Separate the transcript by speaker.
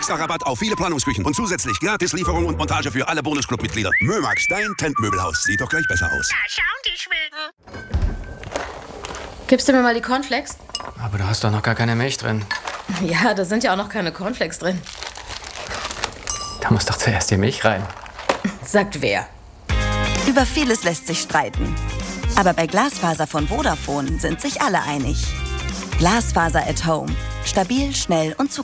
Speaker 1: Extra Rabatt auf viele Planungsküchen und zusätzlich gratis Lieferung und Montage für alle Bonusclub-Mitglieder. Mömax, dein Tentmöbelhaus. Sieht doch gleich besser aus.
Speaker 2: Da schauen die Schweden.
Speaker 3: Gibst du mir mal die Cornflakes?
Speaker 4: Aber da hast doch noch gar keine Milch drin.
Speaker 3: Ja, da sind ja auch noch keine Cornflakes drin.
Speaker 4: Da muss doch zuerst die Milch rein.
Speaker 3: Sagt wer?
Speaker 5: Über vieles lässt sich streiten. Aber bei Glasfaser von Vodafone sind sich alle einig. Glasfaser at Home. Stabil, schnell und